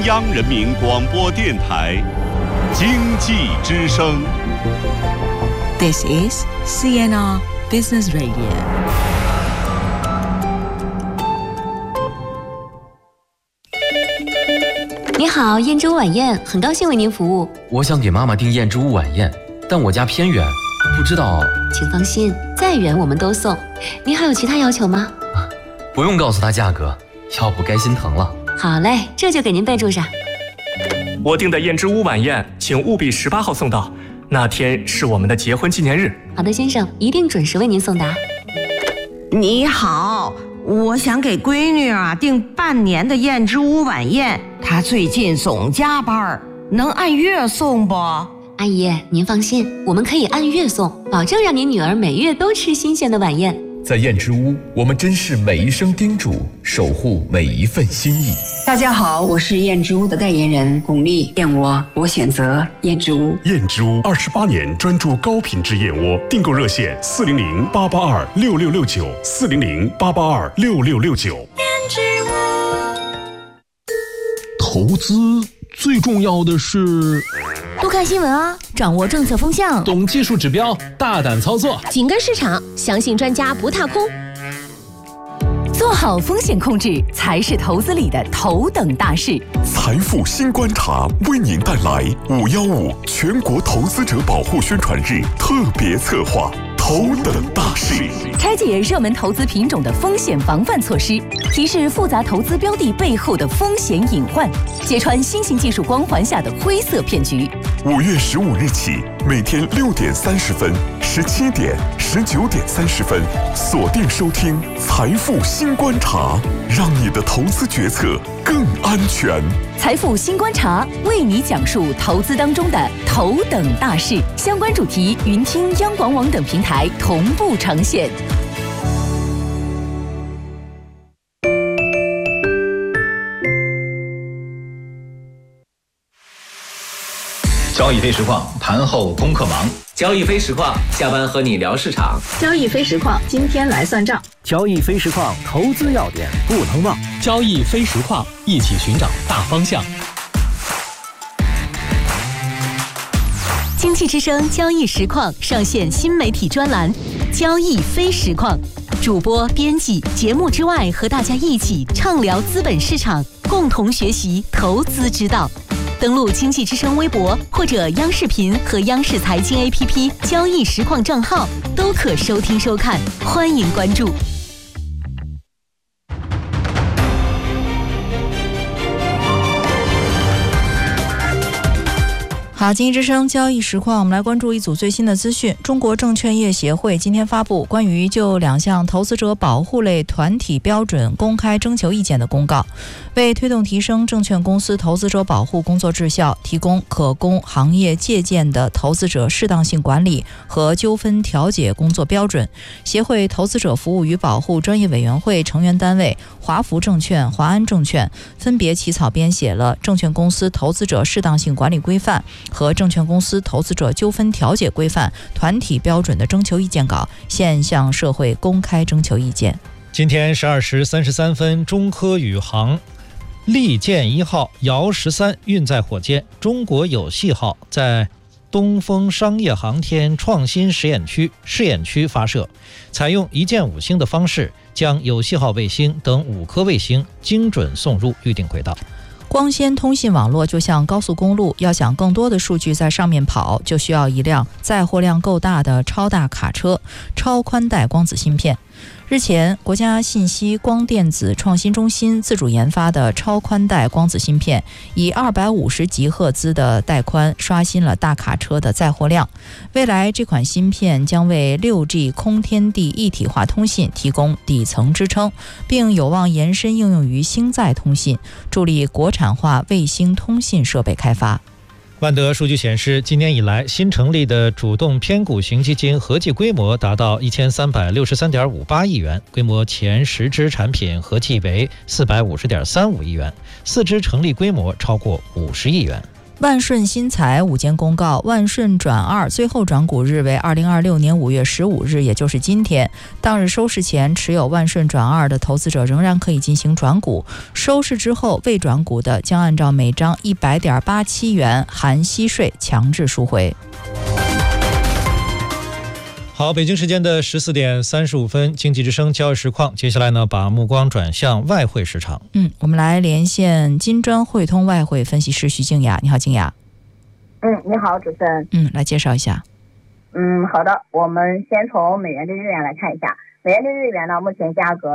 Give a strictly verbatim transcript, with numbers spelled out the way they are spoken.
央人民广播电台经济之声。 This is C N R Business Radio。 你好，燕之屋晚宴，很高兴为您服务。 我想给妈妈订燕之屋晚宴，但我家偏远，不知道。 请放心，再远我们都送。您还有其他要求吗？ 啊，不用告诉她价格，要不该心疼了。 好嘞，这就给您备注上。 我订的燕之屋晚宴，请务必十八号送到，那天是我们的结婚纪念日。 好的，先生，一定准时为您送达。 你好，我想给闺女啊订半年的燕之屋晚宴，她最近总加班，能按月送不？ 阿姨，您放心，我们可以按月送，保证让您女儿每月都吃新鲜的晚宴。 在燕之屋，我们珍视每一声叮嘱，守护每一份心意。 大家好，我是燕之屋的代言人巩俐，燕窝我选择燕之屋。 燕之屋二十八年专注高品质燕窝，订购热线四零零八八二六六六九四零零八八二六六六九。 燕之屋。 投资最重要的是多看新闻啊，掌握政策风向， 懂技术指标，大胆操作， 紧跟市场，相信专家不踏空。做好风险控制才是投资里的头等大事。 财富新观察为您带来五一五全国投资者保护宣传日特别策划头等大事， 拆解热门投资品种的风险防范措施，提示复杂投资标的背后的风险隐患，揭穿新型技术光环下的灰色骗局。 五月十五日起，每天六点三十分、十七点、十九点三十分，锁定收听财富新观察，让你的投资决策更安全。 财富新观察为你讲述投资当中的头等大事，相关主题云听央广网等平台同步呈现。 交易非实况，盘后功课忙。 交易非实况，下班和你聊市场。 交易非实况，今天来算账。 交易非实况，投资要点不能忘。 交易非实况，一起寻找大方向。 经济之声交易实况上线新媒体专栏《交易非实况》，主播、编辑节目之外，和大家一起畅聊资本市场，共同学习投资之道。登录经济之声微博或者央视频和央视财经 A P P 交易实况账号都可收听收看，欢迎关注。 好，经济之声交易实况，我们来关注一组最新的资讯。中国证券业协会今天发布关于就两项投资者保护类团体标准公开征求意见的公告，为推动提升证券公司投资者保护工作质效，提供可供行业借鉴的投资者适当性管理和纠纷调解工作标准，协会投资者服务与保护专业委员会成员单位华福证券、华安证券分别起草编写了证券公司投资者适当性管理规范和证券公司投资者纠纷调解规范团体标准的征求意见稿，现向社会公开征求意见。 今天十二时三十三分，中科宇航利剑一号遥十三运载火箭中国有戏号在东风商业航天创新实验区试验区发射，采用一箭五星的方式，将有戏号卫星等五颗卫星精准送入预定轨道。 光纤通信网络就像高速公路，要想更多的数据在上面跑，就需要一辆载货量够大的超大卡车——超宽带光子芯片。日前，国家信息光电子创新中心自主研发的超宽带光子芯片，以二百五十吉赫兹的带宽刷新了大卡车的载货量。未来，这款芯片将为 六 G 空天地一体化通信提供底层支撑，并有望延伸应用于星载通信，助力国产化卫星通信设备开发。 万德数据显示，今年以来新成立的主动偏股型基金合计规模达到一千三百六十三点五八亿元，规模前十只产品合计为四百五十点三五亿元，四只成立规模超过五十亿元。 万顺新材午间公告，万顺转二最后转股日为二零二六年五月十五日，也就是今天。当日收市前持有万顺转二的投资者仍然可以进行转股，收市之后未转股的将按照每张一百点八七元含息税强制赎回。 好，北京时间的十四点三十五分，经济之声交易实况。接下来呢，把目光转向外汇市场。 嗯，我们来连线金砖汇通外汇分析师徐静雅。你好，静雅。 嗯，你好，主持人。 嗯，来介绍一下。 嗯，好的，我们先从美元对日元来看一下。美元对日元呢，目前价格